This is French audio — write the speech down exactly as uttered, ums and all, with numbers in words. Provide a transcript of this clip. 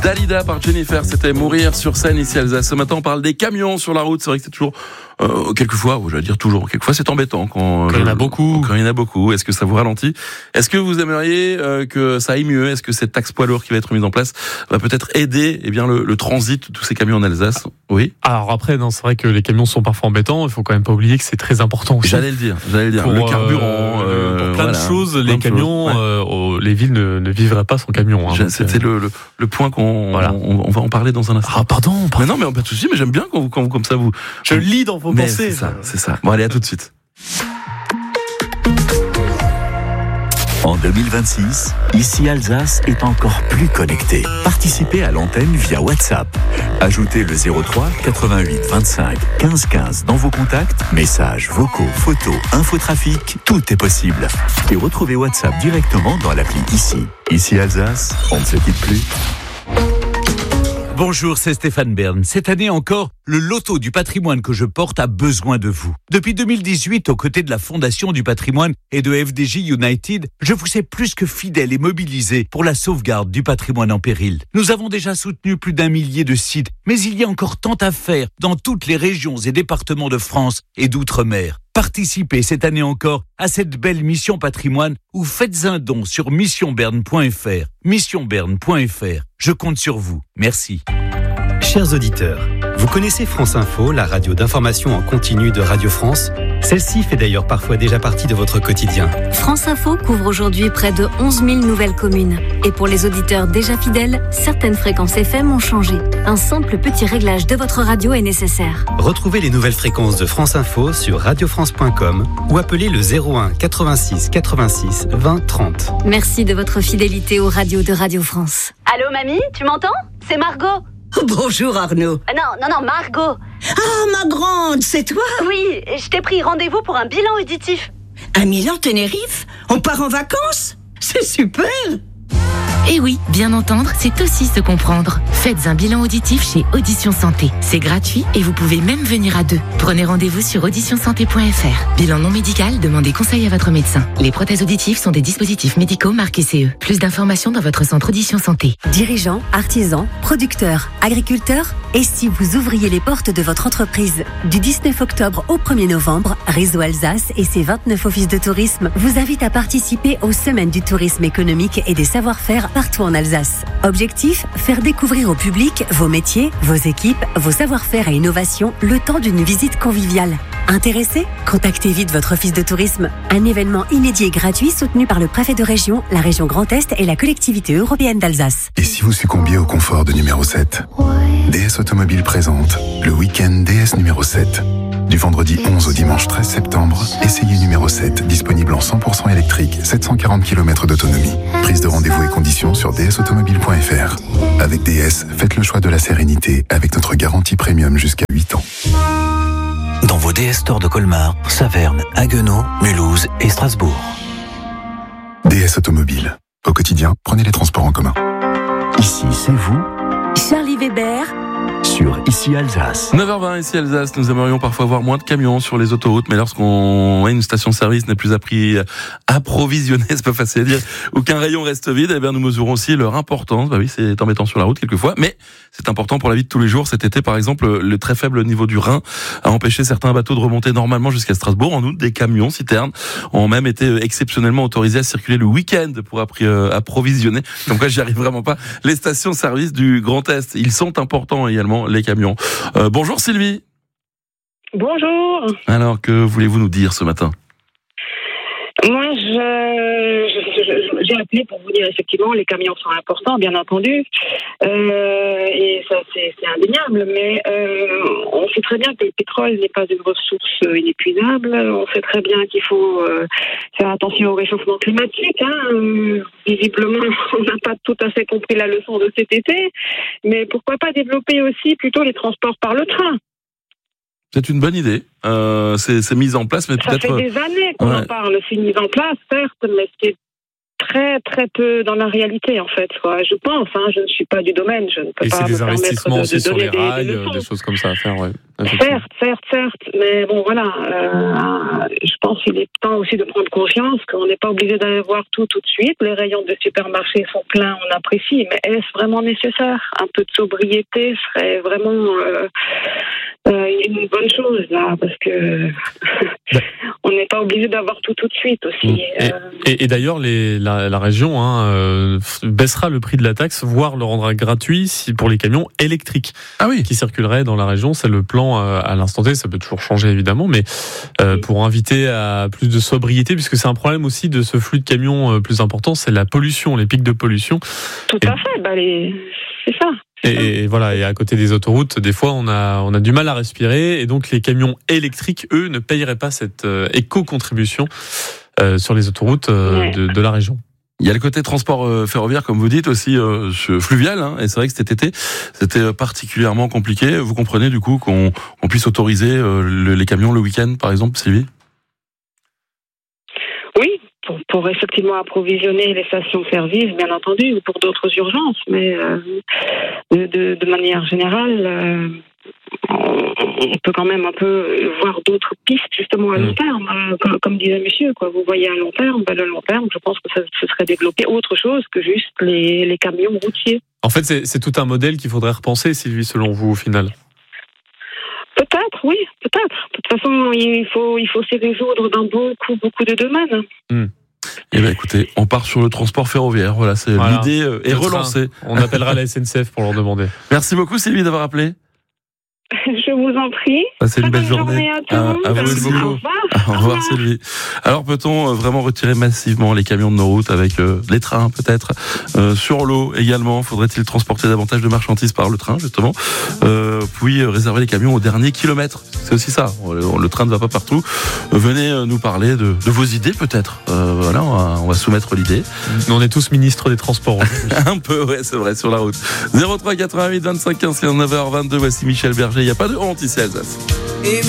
Dalida par Jennifer, c'était Mourir sur scène ici à Alsace. Ce matin, on parle des camions sur la route. C'est vrai que c'est toujours, euh, quelquefois, ou je vais dire toujours, quelquefois c'est embêtant quand, quand il y en a beaucoup. Quand il y en a beaucoup. Est-ce que ça vous ralentit? Est-ce que vous aimeriez euh, que ça aille mieux? Est-ce que cette taxe poids lourd qui va être mise en place va peut-être aider eh bien le, le transit de tous ces camions en Alsace? Oui. Alors après, non, c'est vrai que les camions sont parfois embêtants. Il faut quand même pas oublier que c'est très important aussi. J'allais le dire. J'allais le dire. Pour, le carburant, euh, pour plein voilà, de choses. plein Les de camions, choses, ouais. euh, oh, les villes ne, ne vivraient pas sans camions. Hein, C'était donc, le, le, le point qu'on voilà. on, on va en parler dans un instant. Ah pardon, pardon. Mais non, mais pas de souci. Mais j'aime bien quand vous, quand vous comme ça vous. Je lis dans vos mais pensées. C'est ça, c'est ça. Bon, allez, à tout de suite. En deux mille vingt-six, ici Alsace est encore plus connectée. Participez à l'antenne via WhatsApp. Ajoutez le zéro trois quatre-vingt-huit vingt-cinq quinze quinze dans vos contacts. Messages, vocaux, photos, infotrafic, tout est possible. Et retrouvez WhatsApp directement dans l'appli Ici. Ici Alsace, on ne se quitte plus. Bonjour, c'est Stéphane Bern. Cette année encore, le loto du patrimoine que je porte a besoin de vous. Depuis deux mille dix-huit, aux côtés de la Fondation du patrimoine et de F D J United, je vous ai plus que fidèle et mobilisé pour la sauvegarde du patrimoine en péril. Nous avons déjà soutenu plus d'un millier de sites, mais il y a encore tant à faire dans toutes les régions et départements de France et d'outre-mer. Participez cette année encore à cette belle mission patrimoine ou faites un don sur mission berne point f r. mission berne point f r. Je compte sur vous. Merci. Chers auditeurs, vous connaissez France Info, la radio d'information en continu de Radio France? Celle-ci fait d'ailleurs parfois déjà partie de votre quotidien. France Info couvre aujourd'hui près de onze mille nouvelles communes. Et pour les auditeurs déjà fidèles, certaines fréquences F M ont changé. Un simple petit réglage de votre radio est nécessaire. Retrouvez les nouvelles fréquences de France Info sur radio france point com ou appelez le zéro un quatre-vingt-six quatre-vingt-six vingt trente. Merci de votre fidélité aux radios de Radio France. Allô mamie, tu m'entends? C'est Margot. Bonjour Arnaud. Ah non, non, non, Margot. Ah, ma grande, c'est toi? Oui, je t'ai pris rendez-vous pour un bilan auditif. À Milan, Tenerife? On part en vacances? C'est super! Eh oui, bien entendre, c'est aussi se comprendre. Faites un bilan auditif chez Audition Santé. C'est gratuit et vous pouvez même venir à deux. Prenez rendez-vous sur audition santé point f r. Bilan non médical, demandez conseil à votre médecin. Les prothèses auditives sont des dispositifs médicaux marqués C E. Plus d'informations dans votre centre Audition Santé. Dirigeants, artisans, producteurs, agriculteurs, et si vous ouvriez les portes de votre entreprise? Du dix-neuf octobre au premier novembre, Réseau Alsace et ses vingt-neuf offices de tourisme vous invitent à participer aux Semaines du tourisme économique et des savoir-faire partout en Alsace. Objectif, faire découvrir au public vos métiers, vos équipes, vos savoir-faire et innovations le temps d'une visite conviviale. Intéressé? Contactez vite votre office de tourisme. Un événement inédit et gratuit soutenu par le préfet de région, la région Grand Est et la collectivité européenne d'Alsace. Et si vous succombiez au confort de numéro sept? D S Automobile présente le week-end D S numéro sept. Du vendredi onze au dimanche treize septembre, essayez numéro sept, disponible en cent pour cent électrique, sept cent quarante kilomètres d'autonomie. Prise de rendez-vous et conditions sur d s automobile point f r. Avec D S, faites le choix de la sérénité avec notre garantie premium jusqu'à huit ans. Dans vos D S Stores de Colmar, Saverne, Haguenau, Mulhouse et Strasbourg. D S Automobile. Au quotidien, prenez les transports en commun. Ici, c'est vous. Charlie Weber. Sur Ici Alsace. neuf heures vingt ici Alsace, nous aimerions parfois voir moins de camions sur les autoroutes, mais lorsqu'on une station-service n'est plus appris approvisionner, c'est pas facile à dire, ou qu'un rayon reste vide, eh bien nous mesurons aussi leur importance. Bah oui, c'est embêtant sur la route quelquefois, mais c'est important pour la vie de tous les jours. Cet été, par exemple, le très faible niveau du Rhin a empêché certains bateaux de remonter normalement jusqu'à Strasbourg. En outre, des camions citernes ont même été exceptionnellement autorisés à circuler le week-end pour approvisionner. Donc là, j'y arrive vraiment pas. Les stations-service du Grand Est, ils sont importants également, les camions. Euh, bonjour Sylvie. Bonjour. Alors, que voulez-vous nous dire ce matin? Moi, je, je, je, j'ai appelé pour vous dire effectivement les camions sont importants, bien entendu, euh, et ça c'est, c'est indéniable. Mais euh, on sait très bien que le pétrole n'est pas une ressource inépuisable. On sait très bien qu'il faut euh, faire attention au réchauffement climatique. Hein. Euh, visiblement, on n'a pas tout à fait compris la leçon de cet été. Mais pourquoi pas développer aussi plutôt les transports par le train? C'est une bonne idée. Euh, c'est, c'est mis en place, mais ça peut-être. Ça fait des années qu'on ouais. en parle. C'est mis en place, certes, mais ce qui est très très peu dans la réalité en fait. Quoi. Je pense, hein, je ne suis pas du domaine, je ne peux Et pas c'est me des permettre investissements de, aussi de sur donner les des, rails, des euh, leçons. des choses comme ça à faire, ouais. Certes, certes, certes, mais bon voilà, euh, je pense qu'il est temps aussi de prendre conscience qu'on n'est pas obligé d'aller voir tout tout de suite. Les rayons de supermarché sont pleins, on apprécie, mais est-ce vraiment nécessaire? Un peu de sobriété serait vraiment euh, euh, une bonne chose là, parce que on n'est pas obligé d'avoir tout tout de suite aussi. Et, euh... et, et d'ailleurs, les, la, la région hein, euh, baissera le prix de la taxe, voire le rendra gratuit si, pour les camions électriques ah oui. qui circuleraient dans la région. C'est le plan euh, à l'instant T, ça peut toujours changer évidemment, mais euh, pour inviter à plus de sobriété, puisque c'est un problème aussi de ce flux de camions euh, plus important, c'est la pollution, les pics de pollution. Tout et, à fait, bah, les... c'est ça. Et, et voilà, et à côté des autoroutes, des fois, on a on a du mal à respirer, et donc les camions électriques, eux, ne payeraient pas cette euh, éco-contribution euh, sur les autoroutes euh, ouais. de, de la région. Il y a le côté transport euh, ferroviaire, comme vous dites, aussi euh, fluvial, hein, et c'est vrai que cet été, c'était particulièrement compliqué. Vous comprenez du coup qu'on, qu'on puisse autoriser euh, le, les camions le week-end, par exemple, Sylvie ? Oui, pour, pour effectivement approvisionner les stations-service, bien entendu, ou pour d'autres urgences, mais euh, de, de, de manière générale... Euh on peut quand même un peu voir d'autres pistes justement à long terme, comme, comme disait monsieur, quoi. Vous voyez à long terme, ben le long terme, je pense que ça se serait développé autre chose que juste les, les camions routiers. En fait, c'est, c'est tout un modèle qu'il faudrait repenser, Sylvie, selon vous, au final. Peut-être, oui, peut-être. De toute façon, il faut, il faut s'y résoudre dans beaucoup, beaucoup de domaines. Mmh. Eh bien, écoutez, on part sur le transport ferroviaire. Voilà, c'est voilà. L'idée euh, est relancée. On appellera la S N C F pour leur demander. Merci beaucoup, Sylvie, d'avoir appelé. Je vous en prie. Passez une belle journée. journée à, à, à vous aussi. Au revoir. Au revoir, Sylvie. Alors, peut-on vraiment retirer massivement les camions de nos routes avec euh, les trains, peut-être euh, sur l'eau également? Faudrait-il transporter davantage de marchandises par le train, justement, euh, puis euh, réserver les camions au dernier kilomètre? C'est aussi ça. Le, le train ne va pas partout. Euh, venez euh, nous parler de, de vos idées, peut-être. Euh, voilà, on va, on va soumettre l'idée. Nous, on est tous ministres des Transports. Un peu, ouais, c'est vrai, sur la route. zéro trois quatre-vingt-huit vingt-cinq quinze quinze neuf heures vingt-deux. Voici Michel Berger. Il n'y a pas de honte ici à Alsace.